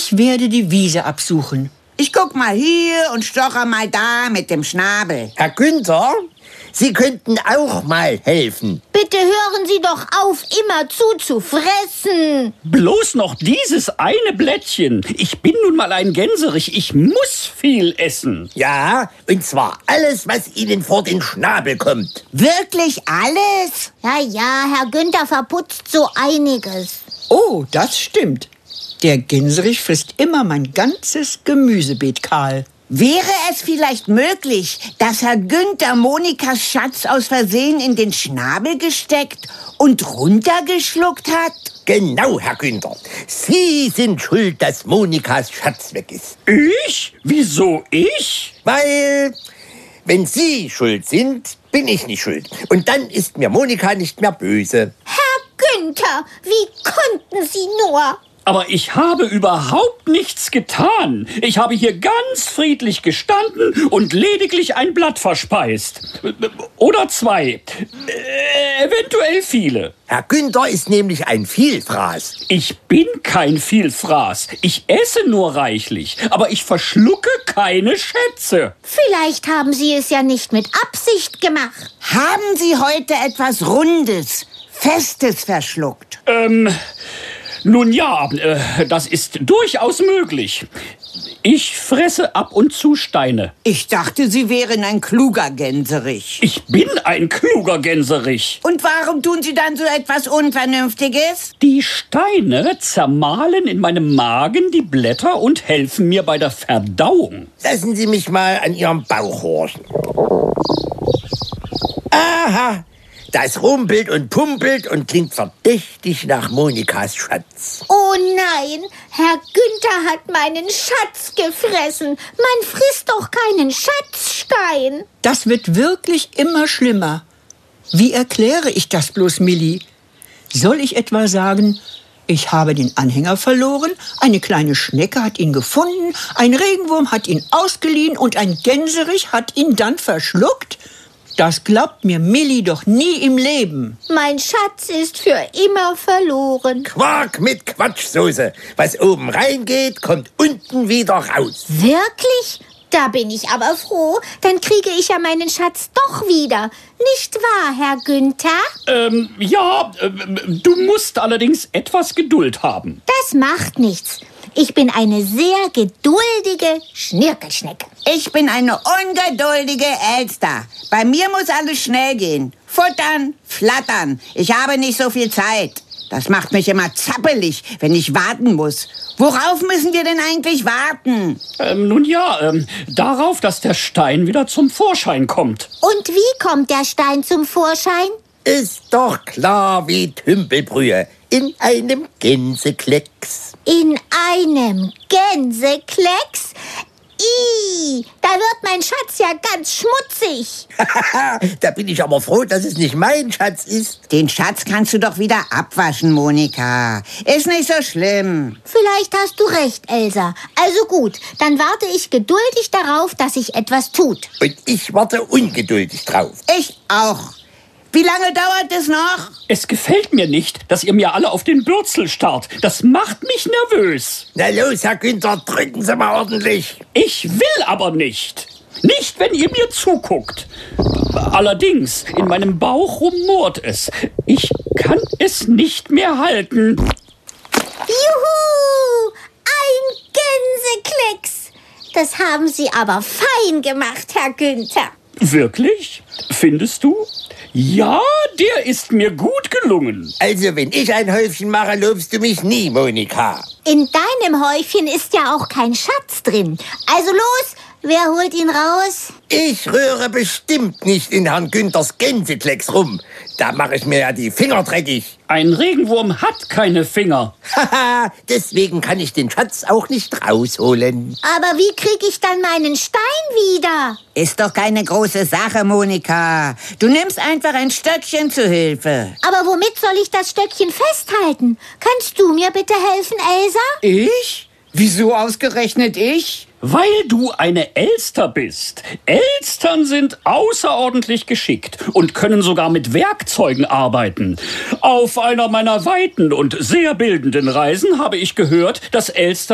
Ich werde die Wiese absuchen. Ich guck mal hier und stocher mal da mit dem Schnabel. Herr Günther, Sie könnten auch mal helfen. Bitte hören Sie doch auf, immer zu fressen. Bloß noch dieses eine Blättchen. Ich bin nun mal ein Gänserich. Ich muss viel essen. Ja, und zwar alles, was Ihnen vor den Schnabel kommt. Wirklich alles? Ja, Herr Günther verputzt so einiges. Oh, das stimmt. Der Gänserich frisst immer mein ganzes Gemüsebeet kahl. Wäre es vielleicht möglich, dass Herr Günther Monikas Schatz aus Versehen in den Schnabel gesteckt und runtergeschluckt hat? Genau, Herr Günther. Sie sind schuld, dass Monikas Schatz weg ist. Ich? Wieso ich? Weil, wenn Sie schuld sind, bin ich nicht schuld. Und dann ist mir Monika nicht mehr böse. Herr Günther, wie konnten Sie nur? Aber ich habe überhaupt nichts getan. Ich habe hier ganz friedlich gestanden und lediglich ein Blatt verspeist. Oder zwei. Eventuell viele. Herr Günther ist nämlich ein Vielfraß. Ich bin kein Vielfraß. Ich esse nur reichlich. Aber ich verschlucke keine Schätze. Vielleicht haben Sie es ja nicht mit Absicht gemacht. Haben Sie heute etwas Rundes, Festes verschluckt? Nun ja, das ist durchaus möglich. Ich fresse ab und zu Steine. Ich dachte, Sie wären ein kluger Gänserich. Ich bin ein kluger Gänserich. Und warum tun Sie dann so etwas Unvernünftiges? Die Steine zermahlen in meinem Magen die Blätter und helfen mir bei der Verdauung. Lassen Sie mich mal an Ihrem Bauch horchen. Aha, das rumpelt und pumpelt und klingt verdächtig nach Monikas Schatz. Oh nein, Herr Günther hat meinen Schatz gefressen. Man frisst doch keinen Schatzstein. Das wird wirklich immer schlimmer. Wie erkläre ich das bloß, Milli? Soll ich etwa sagen, ich habe den Anhänger verloren, eine kleine Schnecke hat ihn gefunden, ein Regenwurm hat ihn ausgeliehen und ein Gänserich hat ihn dann verschluckt? Das glaubt mir Milli doch nie im Leben. Mein Schatz ist für immer verloren. Quark mit Quatschsoße. Was oben reingeht, kommt unten wieder raus. Wirklich? Da bin ich aber froh. Dann kriege ich ja meinen Schatz doch wieder. Nicht wahr, Herr Günther? Ja, du musst allerdings etwas Geduld haben. Das macht nichts. Ich bin eine sehr geduldige Schnirkelschnecke. Ich bin eine ungeduldige Elster. Bei mir muss alles schnell gehen. Futtern, flattern. Ich habe nicht so viel Zeit. Das macht mich immer zappelig, wenn ich warten muss. Worauf müssen wir denn eigentlich warten? Nun ja, darauf, dass der Stein wieder zum Vorschein kommt. Und wie kommt der Stein zum Vorschein? Ist doch klar wie Tümpelbrühe. In einem Gänseklecks. In einem Gänseklecks? Da wird mein Schatz ja ganz schmutzig. Da bin ich aber froh, dass es nicht mein Schatz ist. Den Schatz kannst du doch wieder abwaschen, Monika. Ist nicht so schlimm. Vielleicht hast du recht, Elsa. Also gut, dann warte ich geduldig darauf, dass sich etwas tut. Und ich warte ungeduldig drauf. Ich auch. Wie lange dauert es noch? Es gefällt mir nicht, dass ihr mir alle auf den Bürzel starrt. Das macht mich nervös. Na los, Herr Günther, drücken Sie mal ordentlich. Ich will aber nicht. Nicht, wenn ihr mir zuguckt. Allerdings, in meinem Bauch rumort es. Ich kann es nicht mehr halten. Juhu! Ein Gänseklecks! Das haben Sie aber fein gemacht, Herr Günther. Wirklich? Findest du? Ja, der ist mir gut gelungen. Also, wenn ich ein Häufchen mache, lobst du mich nie, Monika. In deinem Häufchen ist ja auch kein Schatz drin. Also los, wer holt ihn raus? Ich rühre bestimmt nicht in Herrn Günthers Gänseklecks rum. Da mache ich mir ja die Finger dreckig. Ein Regenwurm hat keine Finger. Haha, deswegen kann ich den Schatz auch nicht rausholen. Aber wie kriege ich dann meinen Stein wieder? Ist doch keine große Sache, Monika. Du nimmst einfach ein Stöckchen zu Hilfe. Aber womit soll ich das Stöckchen festhalten? Kannst du mir bitte helfen, Elsa? Ich? Wieso ausgerechnet ich? Weil du eine Elster bist. Elstern sind außerordentlich geschickt und können sogar mit Werkzeugen arbeiten. Auf einer meiner weiten und sehr bildenden Reisen habe ich gehört, dass Elstern